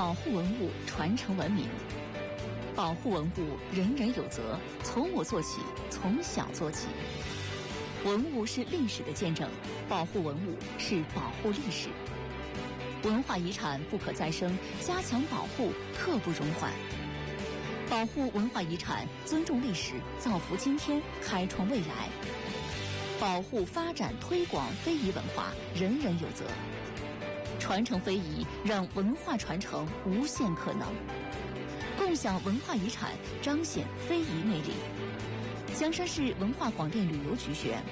保护文物，传承文明。保护文物，人人有责，从我做起，从小做起。文物是历史的见证，保护文物是保护历史。文化遗产不可再生，加强保护刻不容缓。保护文化遗产，尊重历史，造福今天，开创未来。保护、发展、推广非遗文化，人人有责。传承非遗，让文化传承无限可能。共享文化遗产，彰显非遗魅力。江山市文化广电旅游局选。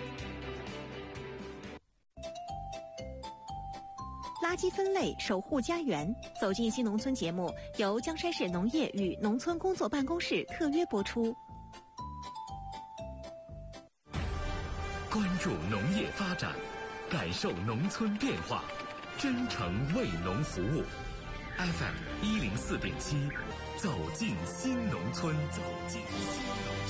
垃圾分类，守护家园。走进新农村节目由江山市农业与农村工作办公室特约播出。 关注农业发展，感受农村变化，真诚为农服务。FM 104.7，走进新农村，走进新农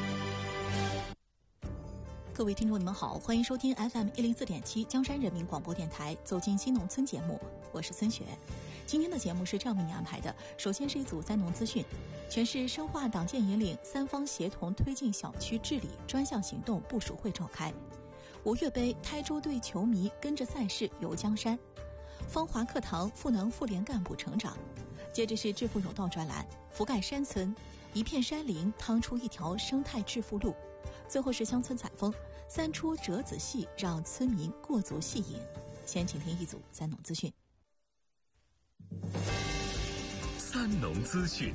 村。 各位听众，你们好，欢迎收听 FM 104.7江山人民广播电台走进新农村节目，我是孙雪。今天的节目是这样为您安排的：首先是一组灾农资讯，全市深化党建引领，三方协同推进小区治理专项行动部署会召开。5月杯台州队球迷跟着赛事游江山。芳华课堂赋能妇联干部成长。接着是致富有道专栏，覆盖山村，一片山林趟出一条生态致富路。最后是乡村采风，三出折子戏让村民过足戏瘾。先请听一组三农资讯。 三农资讯。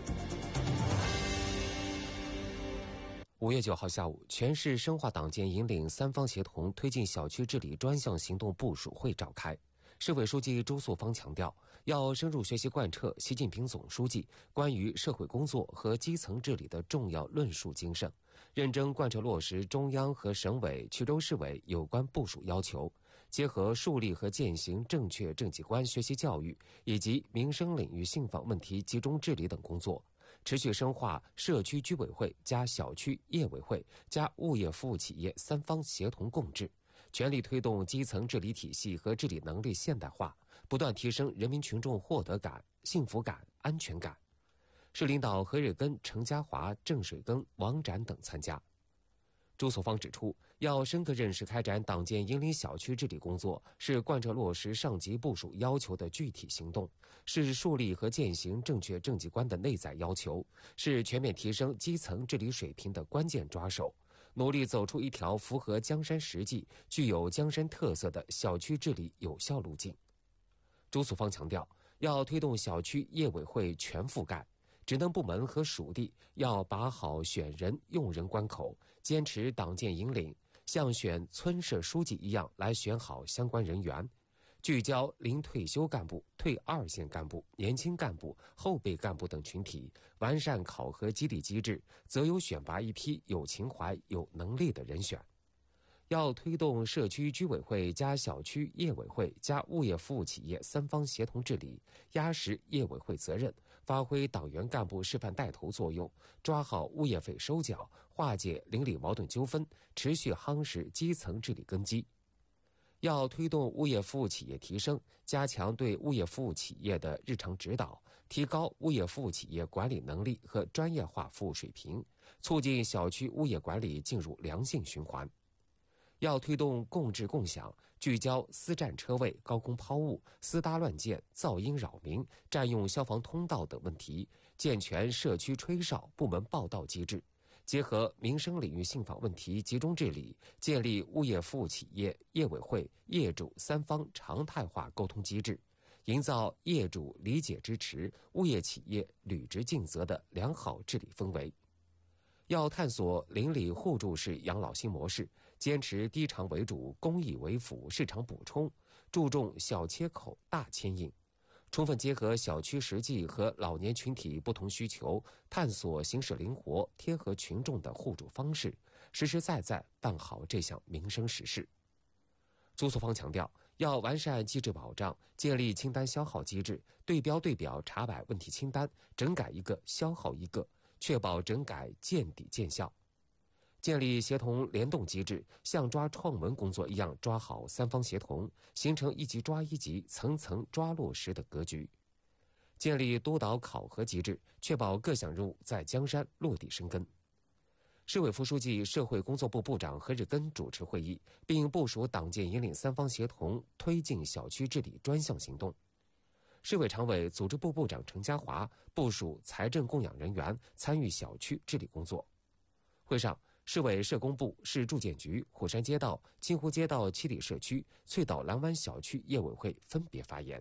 5月9号下午，全市深化党建引领，三方协同推进小区治理专项行动部署会召开。市委书记朱素芳强调，要深入学习贯彻习近平总书记关于社会工作和基层治理的重要论述精神，认真贯彻落实中央和省委、衢州市委有关部署要求，结合树立和践行正确政绩观学习教育以及民生领域信访问题集中治理等工作，持续深化社区居委会加小区业委会加物业服务企业三方协同共治，全力推动基层治理体系和治理能力现代化，不断提升人民群众获得感、幸福感、安全感。市领导何日根、程家华、郑水庚、王展等参加。朱素芳指出，要深刻认识开展党建引领小区治理工作是贯彻落实上级部署要求的具体行动，是树立和践行正确政绩观的内在要求，是全面提升基层治理水平的关键抓手，努力走出一条符合江山实际、具有江山特色的小区治理有效路径。朱素芳强调，要推动小区业委会全覆盖，职能部门和属地要把好选人用人关口，坚持党建引领，像选村社书记一样来选好相关人员，聚焦临退休干部、退二线干部、年轻干部、后备干部等群体，完善考核激励机制，择优选拔一批有情怀、有能力的人选。要推动社区居委会加小区业委会加物业服务企业三方协同治理，压实业委会责任，发挥党员干部示范带头作用，抓好物业费收缴，化解邻里矛盾纠纷，持续夯实基层治理根基。要推动物业服务企业提升，加强对物业服务企业的日常指导，提高物业服务企业管理能力和专业化服务水平，促进小区物业管理进入良性循环。要推动共治共享，聚焦私占车位、高空抛物、私搭乱建、噪音扰民、占用消防通道等问题，健全社区吹哨、部门报到机制，结合民生领域信访问题集中治理，建立物业服务企业、业委会、业主三方常态化沟通机制，营造业主理解支持、物业企业履职尽责的良好治理氛围。要探索邻里互助式养老新模式，坚持低偿为主、公益为辅、市场补充，注重小切口大牵引，充分结合小区实际和老年群体不同需求，探索形式灵活、贴合群众的互助方式，实实在在办好这项民生实事。朱素芳强调，要完善机制保障，建立清单消耗机制，对标对表查摆问题清单，整改一个消耗一个，确保整改见底见效。建立协同联动机制，像抓创文工作一样抓好三方协同，形成一级抓一级、层层抓落实的格局。 建立督导考核机制，确保各项任务在江山落地生根。市委副书记、社会工作部部长何日根主持会议，并部署党建引领三方协同推进小区治理专项行动。市委常委、组织部部长程家华部署财政供养人员参与小区治理工作。会上，市委社工部、市住建局、虎山街道、金湖街道七里社区、翠岛蓝湾小区业委会分别发言。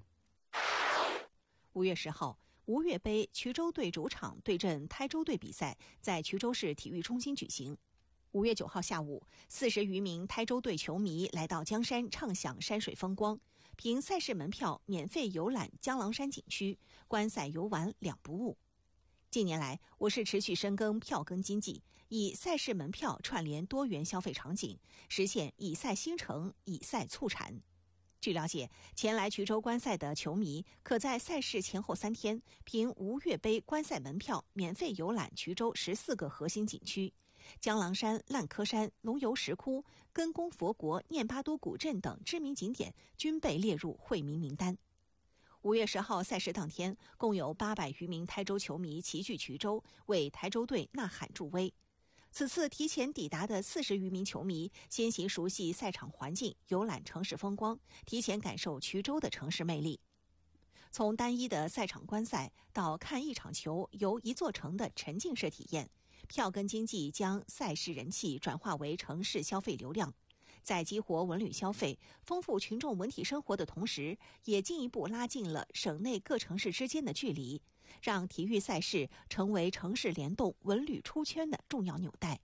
5月10号，吴越杯衢州队主场对阵台州队比赛在衢州市体育中心举行。5月9号下午，40余名台州队球迷来到江山畅享山水风光，凭赛事门票免费游览江郎山景区，观赛游玩两不误。近年来，我市持续深耕票根经济，以赛事门票串联多元消费场景，实现以赛兴城、以赛促产。据了解，前来衢州观赛的球迷可在赛事前后3天，凭吴越杯观赛门票免费游览衢州14个核心景区，江郎山、烂柯山、龙游石窟、根宫佛国、念巴都古镇等知名景点均被列入惠民名单。5月10号赛事当天，共有800余名台州球迷齐聚衢州，为台州队呐喊助威。此次提前抵达的40余名球迷，先行熟悉赛场环境，游览城市风光，提前感受衢州的城市魅力。从单一的赛场观赛到看一场球游一座城的沉浸式体验，票根经济将赛事人气转化为城市消费流量，在激活文旅消费、丰富群众文体生活的同时，也进一步拉近了省内各城市之间的距离，让体育赛事成为城市联动、文旅出圈的重要纽带。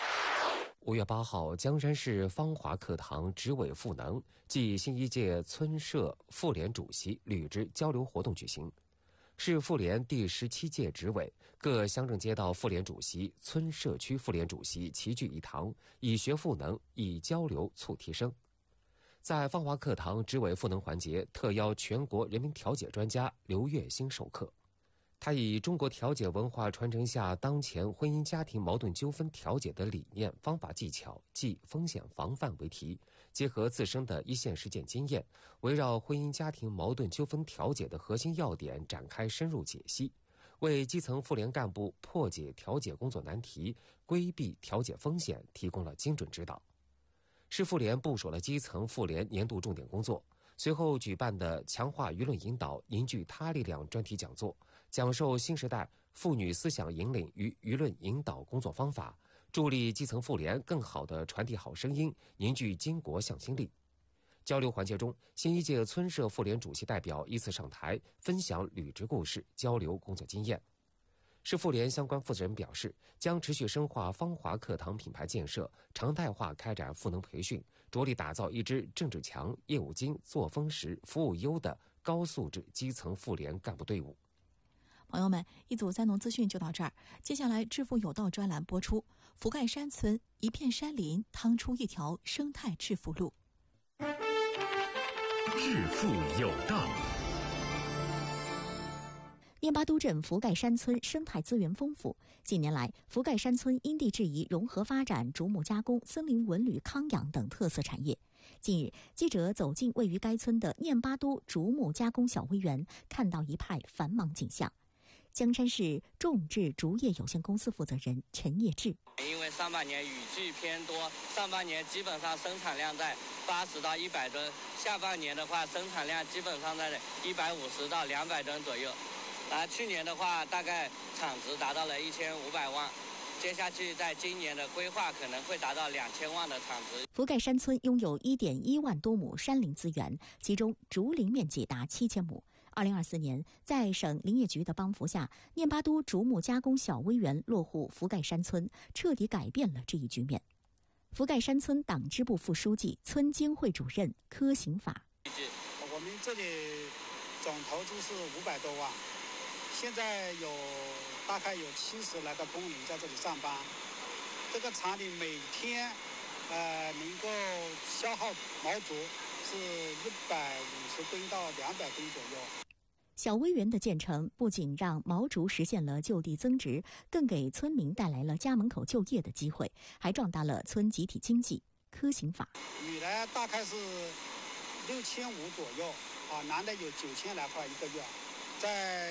5月8号，江山市芳华课堂执委赋能暨新一届村社妇联主席履职交流活动举行。市妇联第17届执委、各乡镇街道妇联主席、村社区妇联主席齐聚一堂，以学赋能，以交流促提升。在芳华课堂执委赋能环节，特邀全国人民调解专家刘月星授课。他以中国调解文化传承下当前婚姻家庭矛盾纠纷调解的理念、方法、技巧及风险防范为题，结合自身的一线实践经验，围绕婚姻家庭矛盾纠纷调解的核心要点展开深入解析，为基层妇联干部破解调解工作难题、规避调解风险提供了精准指导。市妇联部署了基层妇联年度重点工作，随后举办的强化舆论引导、凝聚他力量专题讲座，讲授新时代妇女思想引领与舆论引导工作方法，助力基层妇联更好地传递好声音，凝聚巾帼向心力。交流环节中，新一届村社妇联主席代表依次上台，分享履职故事，交流工作经验。市妇联相关负责人表示，将持续深化芳华课堂品牌建设，常态化开展赋能培训，着力打造一支政治强、业务精、作风实、服务优的高素质基层妇联干部队伍。 朋友们，一组灾农资讯就到这儿，接下来致富有道专栏播出。福盖山村一片山林，趟出一条生态致富路。 致富有道。 念巴都镇福盖山村生态资源丰富，近年来，福盖山村因地制宜融合发展竹木加工、森林文旅、康养等特色产业。近日，记者走进位于该村的念巴都竹木加工小微园，看到一派繁忙景象。江山市种质竹业有限公司负责人陈业志： 因为上半年雨季偏多，上半年基本上生产量在80到100吨，下半年的话生产量基本上在150到200吨左右。去年的话，大概产值达到了1500万，接下去在今年的规划可能会达到2000万的产值。 福盖山村拥有1.1万多亩山林资源，其中竹林面积达7000亩。2024年，在省林业局的帮扶下，念巴都竹木加工小微园落户福盖山村，彻底改变了这一局面。福盖山村党支部副书记、村经会主任柯行法： 我们这里总投资是500多万。现在大概有70来个工人在这里上班，这个厂里每天能够消耗毛竹是150吨到200吨左右。 小微园的建成不仅让毛竹实现了就地增值，更给村民带来了家门口就业的机会，还壮大了村集体经济。柯行法： 女的大概是6500左右，男的有9000来块一个月，在